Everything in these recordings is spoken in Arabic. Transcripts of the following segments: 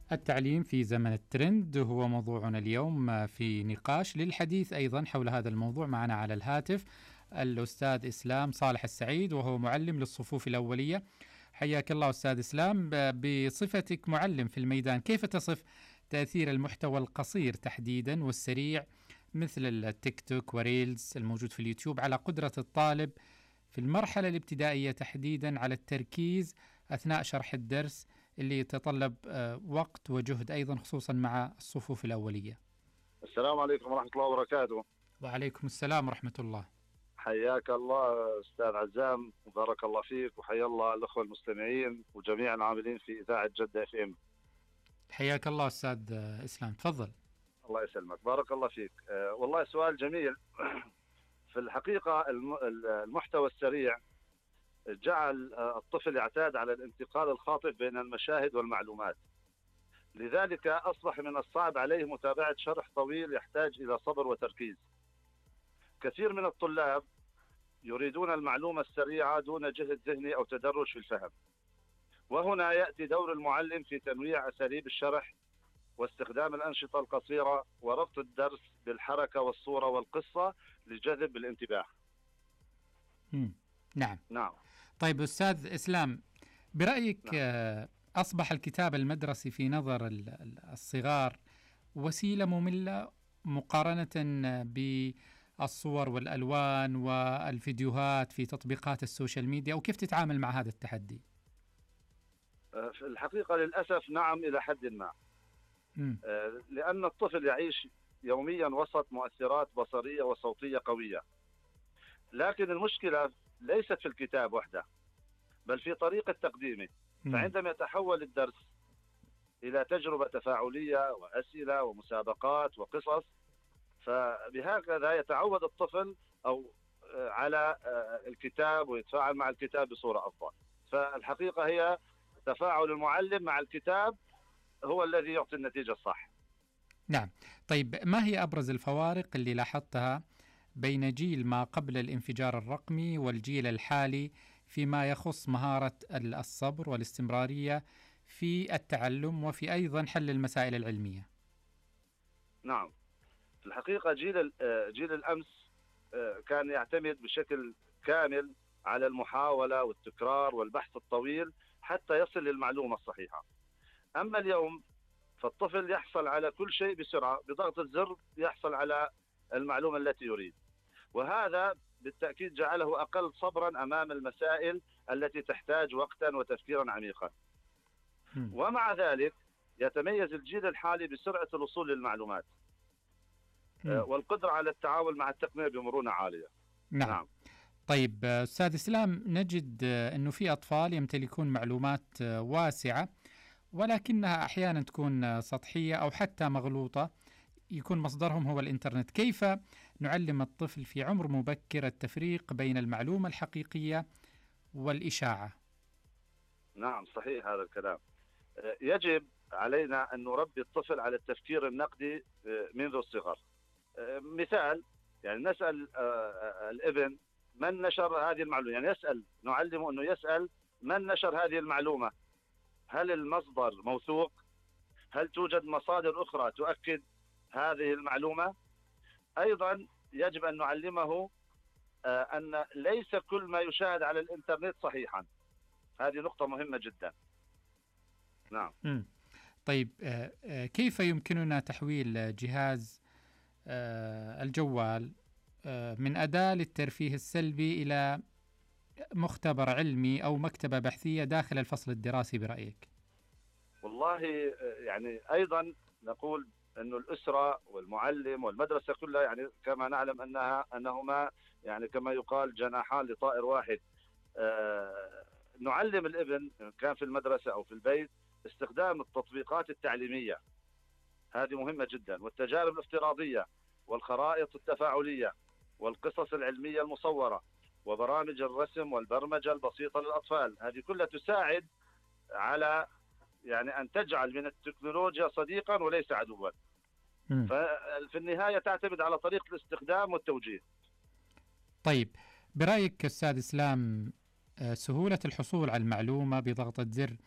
التعليم في زمن الترند هو موضوعنا اليوم في نقاش. للحديث أيضا حول هذا الموضوع معنا على الهاتف الأستاذ إسلام صالح السعيد، وهو معلم للصفوف الأولية. حياك الله أستاذ إسلام. بصفتك معلم في الميدان، كيف تصف تأثير المحتوى القصير تحديدا والسريع مثل التيك توك وريلز الموجود في اليوتيوب على قدرة الطالب في المرحلة الابتدائية تحديدا على التركيز أثناء شرح الدرس اللي يتطلب وقت وجهد أيضا، خصوصا مع الصفوف الأولية؟ السلام عليكم ورحمة الله وبركاته. وعليكم السلام ورحمة الله. حياك الله أستاذ عزام، وبارك الله فيك، وحيا الله الأخوة المستمعين وجميع العاملين في إذاعة جدة FM. حياك الله أستاذ إسلام، تفضل. الله يسلمك، بارك الله فيك. والله سؤال جميل. في الحقيقة المحتوى السريع جعل الطفل يعتاد على الانتقال الخاطئ بين المشاهد والمعلومات، لذلك أصبح من الصعب عليه متابعة شرح طويل يحتاج إلى صبر وتركيز. كثير من الطلاب يريدون المعلومة السريعة دون جهد ذهني أو تدرج في الفهم، وهنا يأتي دور المعلم في تنويع أساليب الشرح واستخدام الأنشطة القصيرة وربط الدرس بالحركة والصورة والقصة لجذب الانتباه. نعم. طيب أستاذ إسلام، برأيك أصبح الكتاب المدرسي في نظر الصغار وسيلة مملة مقارنة بالصور والألوان والفيديوهات في تطبيقات السوشيال ميديا، أو كيف تتعامل مع هذا التحدي؟ في الحقيقة للأسف نعم إلى حد ما. لأن الطفل يعيش يوميا وسط مؤثرات بصرية وصوتية قوية، لكن المشكلة ليست في الكتاب وحده بل في طريقة تقديمه. فعندما يتحول الدرس إلى تجربة تفاعلية وأسئلة ومسابقات وقصص، فبهكذا يتعود الطفل أو على الكتاب ويتفاعل مع الكتاب بصورة أفضل. فالحقيقة هي تفاعل المعلم مع الكتاب هو الذي يعطي النتيجة الصح. نعم. طيب ما هي أبرز الفوارق اللي لاحظتها بين جيل ما قبل الانفجار الرقمي والجيل الحالي فيما يخص مهارة الصبر والاستمرارية في التعلم وفي أيضا حل المسائل العلمية؟ نعم، في الحقيقة جيل الأمس كان يعتمد بشكل كامل على المحاولة والتكرار والبحث الطويل حتى يصل للمعلومة الصحيحة. أما اليوم فالطفل يحصل على كل شيء بسرعة، بضغط الزر يحصل على المعلومة التي يريد، وهذا بالتأكيد جعله أقل صبرا أمام المسائل التي تحتاج وقتا وتفكيرا عميقا. ومع ذلك يتميز الجيل الحالي بسرعة الوصول للمعلومات والقدرة على التعامل مع التقنية بمرونة عالية. نعم. طيب أستاذ إسلام، نجد أنه في أطفال يمتلكون معلومات واسعة ولكنها أحيانا تكون سطحية أو حتى مغلوطة، يكون مصدرهم هو الإنترنت. كيف نعلم الطفل في عمر مبكر التفريق بين المعلومة الحقيقية والإشاعة؟ نعم، صحيح هذا الكلام. يجب علينا أن نربي الطفل على التفكير النقدي منذ الصغر. مثال، يعني نسأل الابن من نشر هذه المعلومة، يعني نعلمه أنه يسأل من نشر هذه المعلومة، هل المصدر موثوق، هل توجد مصادر أخرى تؤكد هذه المعلومة. أيضا يجب أن نعلمه أن ليس كل ما يشاهد على الإنترنت صحيحا، هذه نقطة مهمة جدا. نعم. طيب كيف يمكننا تحويل جهاز الجوال من أداة للترفيه السلبي إلى مختبر علمي أو مكتبة بحثية داخل الفصل الدراسي برأيك؟ والله يعني أيضا نقول أن الأسرة والمعلم والمدرسة كلها، يعني كما نعلم أنهما يعني كما يقال جناحان لطائر واحد. نعلم الابن كان في المدرسة أو في البيت استخدام التطبيقات التعليمية، هذه مهمة جدا، والتجارب الافتراضية والخرائط التفاعلية والقصص العلمية المصورة وبرامج الرسم والبرمجة البسيطة للأطفال. هذه كلها تساعد على يعني أن تجعل من التكنولوجيا صديقا وليس عدوا. ففي النهاية تعتمد على طريقة الاستخدام والتوجيه. طيب برأيك أستاذ إسلام، سهولة الحصول على المعلومة بضغطة زر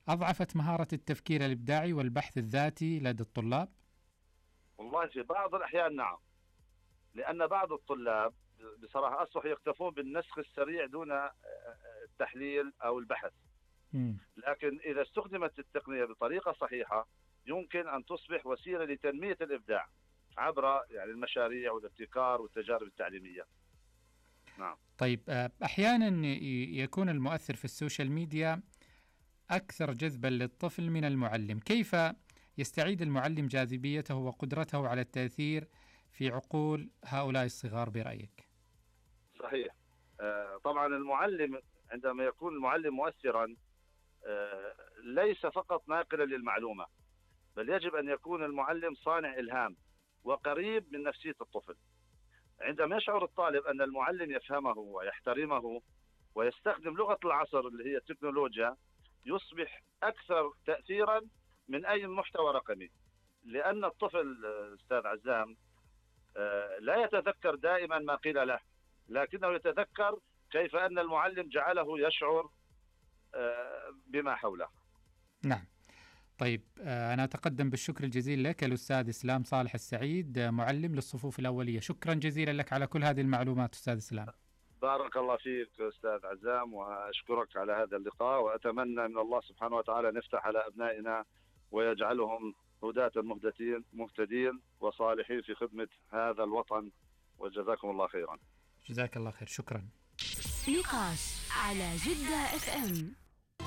أضعفت مهارة التفكير الإبداعي والبحث الذاتي لدى الطلاب؟ والله في بعض الأحيان نعم، لأن بعض الطلاب بصراحة أصبحوا يكتفون بالنسخ السريع دون التحليل أو البحث. لكن إذا استخدمت التقنية بطريقة صحيحة يمكن أن تصبح وسيلة لتنمية الإبداع عبر يعني المشاريع والابتكار والتجارب التعليمية. نعم. طيب أحيانا يكون المؤثر في السوشيال ميديا أكثر جذبا للطفل من المعلم، كيف يستعيد المعلم جاذبيته وقدرته على التأثير في عقول هؤلاء الصغار برأيك؟ صحيح. طبعا المعلم عندما يكون المعلم مؤثرا ليس فقط ناقلا للمعلومة، بل يجب أن يكون المعلم صانع إلهام وقريب من نفسية الطفل. عندما يشعر الطالب أن المعلم يفهمه ويحترمه ويستخدم لغة العصر اللي هي التكنولوجيا، يصبح أكثر تأثيرا من أي محتوى رقمي. لأن الطفل أستاذ عزام لا يتذكر دائما ما قيل له، لكنه يتذكر كيف أن المعلم جعله يشعر بما حوله. نعم. طيب أنا أتقدم بالشكر الجزيل لك الأستاذ إسلام صالح السعيد، معلم للصفوف الأولية. شكرا جزيلا لك على كل هذه المعلومات أستاذ إسلام. بارك الله فيك أستاذ عزام، وأشكرك على هذا اللقاء، وأتمنى من الله سبحانه وتعالى نفتح على أبنائنا ويجعلهم هداة مهتدين وصالحين في خدمة هذا الوطن، وجزاكم الله خيرا. جزاك الله خير. شكرا. نقاش على جدة اف ام.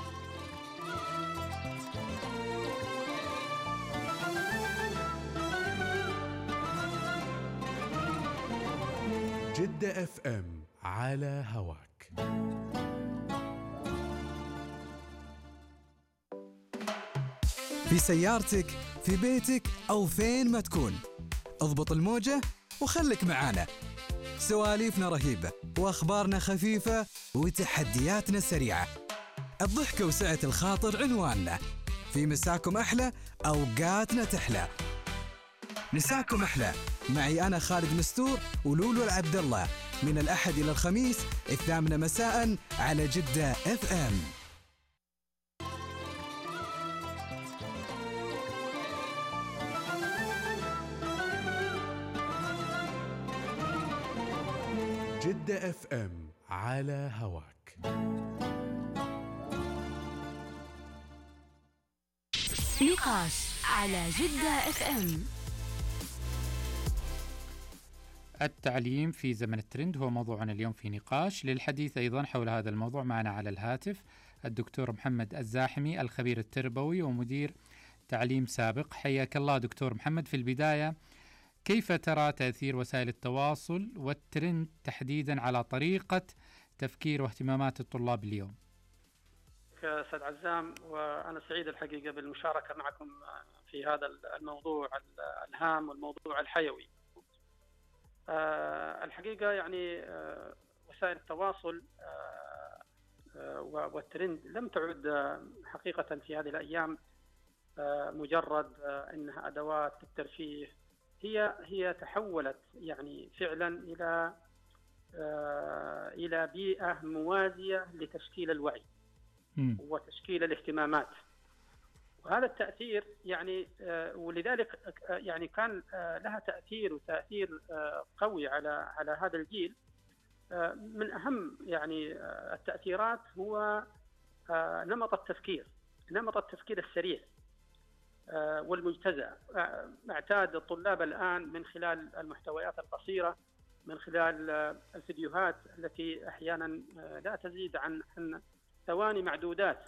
جدة اف ام على هواك. في سيارتك، في بيتك أو فين ما تكون، اضبط الموجة وخلك معانا. سواليفنا رهيبة وأخبارنا خفيفة وتحدياتنا سريعة. الضحكة وسعة الخاطر عنواننا. في مساكم أحلى، أوقاتنا تحلى. مساكم أحلى معي أنا خالد مستور ولولو العبد الله، من الأحد إلى الخميس 8 مساء على جدة اف ام. جدة اف ام على هواك. نقاش على جدة اف ام. التعليم في زمن الترند هو موضوعنا اليوم في نقاش. للحديث أيضا حول هذا الموضوع معنا على الهاتف الدكتور محمد الزاحمي، الخبير التربوي ومدير تعليم سابق. حياك الله دكتور محمد. في البداية، كيف ترى تأثير وسائل التواصل والترند تحديدا على طريقة تفكير واهتمامات الطلاب اليوم؟ أستاذ عزام، وأنا سعيد الحقيقة بالمشاركة معكم في هذا الموضوع الهام والموضوع الحيوي. الحقيقة يعني وسائل التواصل والترند لم تعد حقيقة في هذه الأيام مجرد أنها أدوات للترفيه، هي تحولت يعني فعلا إلى بيئة موازية لتشكيل الوعي وتشكيل الاهتمامات. وهذا التأثير يعني ولذلك يعني كان لها تأثير قوي على هذا الجيل. من أهم يعني التأثيرات هو نمط التفكير السريع والمجتزأ. اعتاد الطلاب الآن من خلال المحتويات القصيرة، من خلال الفيديوهات التي أحيانا لا تزيد عن ثواني معدودات،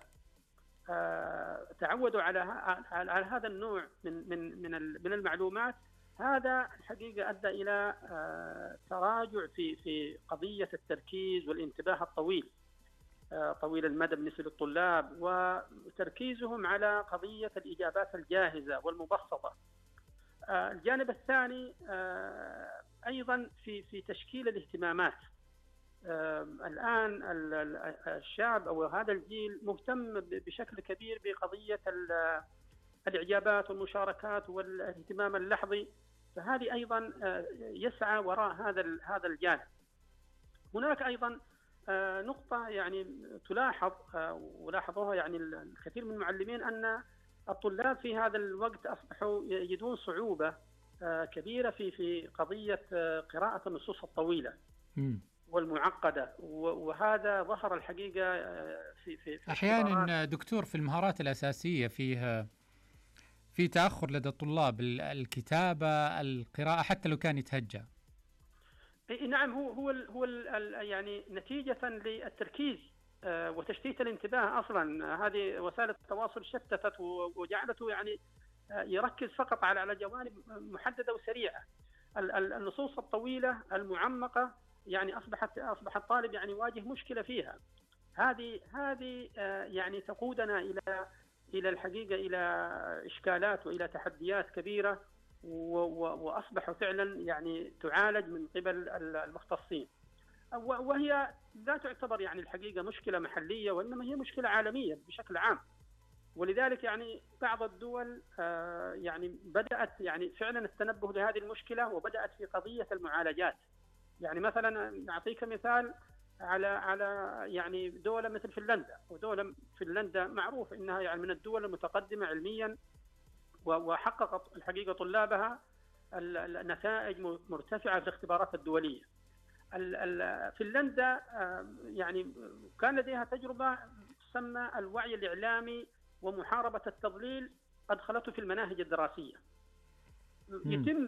تعودوا على هذا النوع من المعلومات. هذا الحقيقة أدى إلى تراجع في قضية التركيز والانتباه الطويل طويل المدى بالنسبة للطلاب، وتركيزهم على قضية الإجابات الجاهزة والمبسطة. الجانب الثاني أيضا في تشكيل الاهتمامات. الآن الشعب أو هذا الجيل مهتم بشكل كبير بقضية الإعجابات والمشاركات والاهتمام اللحظي، فهذه أيضا يسعى وراء هذا الجانب. هناك أيضا نقطة يعني تلاحظ ولاحظوها يعني الكثير من المعلمين، أن الطلاب في هذا الوقت أصبحوا يجدون صعوبة كبيرة في قضية قراءة النصوص الطويلة والمعقدة، وهذا ظهر الحقيقة في أحيانا دكتور في المهارات الأساسية في تأخر لدى الطلاب، الكتابة، القراءة، حتى لو كان يتهجى. نعم، هو يعني نتيجة للتركيز وتشتيت الانتباه. أصلا هذه وسائل التواصل شتتت وجعلته يعني يركز فقط على جوانب محددة وسريعة. النصوص الطويلة المعمقة يعني أصبح الطالب يعني يواجه مشكلة فيها. هذه يعني تقودنا إلى الحقيقة إلى إشكالات وإلى تحديات كبيرة، وأصبح فعلا يعني تعالج من قبل المختصين، وهي لا تعتبر يعني الحقيقة مشكلة محلية، وإنما هي مشكلة عالمية بشكل عام. ولذلك يعني بعض الدول يعني بدأت يعني فعلا التنبه لهذه المشكلة، وبدأت في قضية المعالجات. يعني مثلا نعطيك مثال على يعني دولة مثل فنلندا. ودولة فنلندا معروف إنها يعني من الدول المتقدمة علميا، وحققت الحقيقة طلابها النتائج مرتفعة في الاختبارات الدولية. فنلندا يعني كان لديها تجربة تسمى الوعي الإعلامي ومحاربة التضليل، أدخلته في المناهج الدراسية. يتم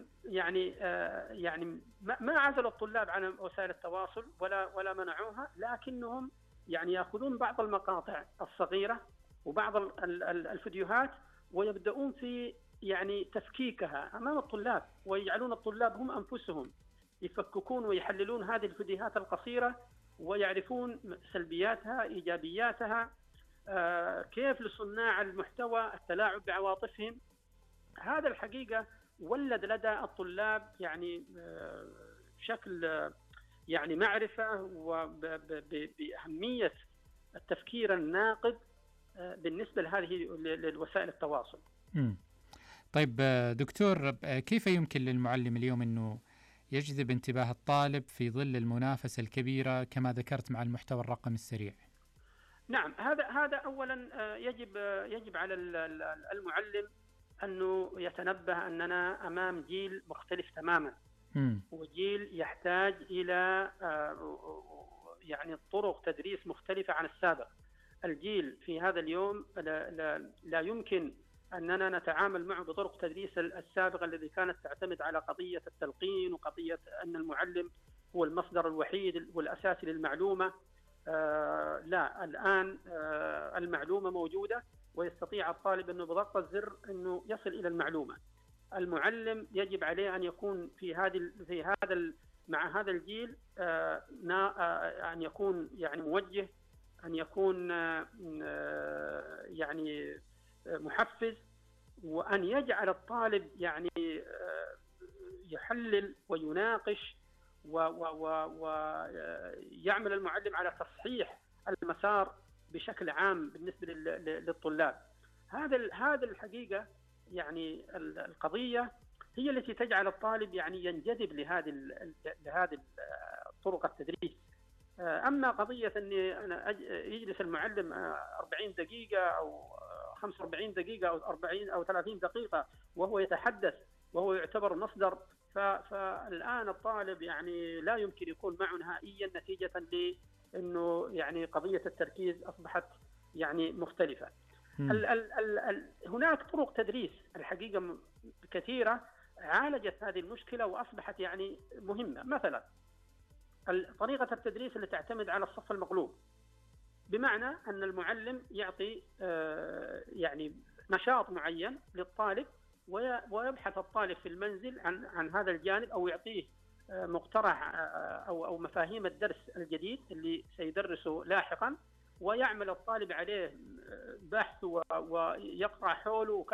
يعني ما عزل الطلاب عن وسائل التواصل ولا منعوها، لكنهم يعني يأخذون بعض المقاطع الصغيرة وبعض الفيديوهات ويبدأون في يعني تفكيكها أمام الطلاب، ويجعلون الطلاب هم أنفسهم يفككون ويحللون هذه الفيديوهات القصيرة، ويعرفون سلبياتها إيجابياتها، كيف لصناع المحتوى التلاعب بعواطفهم. هذا الحقيقة ولد لدى الطلاب يعني بشكل يعني معرفة وبأهمية التفكير الناقد بالنسبة لهذه للوسائل التواصل. طيب دكتور، كيف يمكن للمعلم اليوم أنه يجذب انتباه الطالب في ظل المنافسة الكبيرة كما ذكرت مع المحتوى الرقمي السريع؟ نعم، هذا أولا يجب على المعلم أنه يتنبه أننا أمام جيل مختلف تماما، وجيل يحتاج إلى يعني طرق تدريس مختلفة عن السابق. الجيل في هذا اليوم لا يمكن أننا نتعامل معه بطرق تدريس السابقة الذي كانت تعتمد على قضية التلقين وقضية أن المعلم هو المصدر الوحيد والأساسي للمعلومة. لا، الآن المعلومة موجودة، ويستطيع الطالب أنه بضغط الزر أنه يصل إلى المعلومة. المعلم يجب عليه أن يكون مع هذا الجيل أن يكون يعني موجه، أن يكون يعني محفز، وأن يجعل الطالب يعني يحلل ويناقش ويعمل المعلم على تصحيح المسار بشكل عام بالنسبة للطلاب. هذا الحقيقة يعني القضية هي التي تجعل الطالب يعني ينجذب لهذه طرق التدريس. أما قضية أن يجلس المعلم 40 دقيقة أو 45 دقيقة أو 40 أو 30 دقيقة وهو يتحدث وهو يعتبر مصدر، فالآن الطالب يعني لا يمكن يكون معه نهائيا، نتيجة لأنه يعني قضية التركيز أصبحت يعني مختلفة. هناك طرق تدريس الحقيقة كثيرة عالجت هذه المشكلة وأصبحت يعني مهمة. مثلا طريقة التدريس اللي تعتمد على الصف المقلوب، بمعنى أن المعلم يعطي يعني نشاط معين للطالب، ويبحث الطالب في المنزل عن هذا الجانب، أو يعطيه مقترح أو مفاهيم الدرس الجديد اللي سيدرسه لاحقا، ويعمل الطالب عليه بحث ويقرأ حوله